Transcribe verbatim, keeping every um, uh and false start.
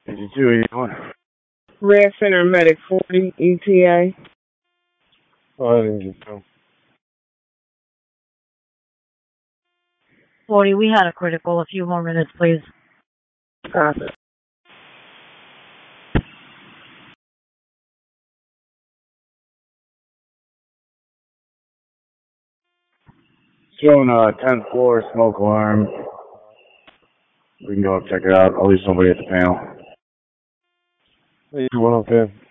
fifty-two eighty-one. Red Center Medic forty E T A. Go ahead, Engine two. forty, we had a critical. A few more minutes, please. Copy. Showing uh tenth floor smoke alarm. We can go up check it out. I'll leave somebody at the panel. eighty-one, okay.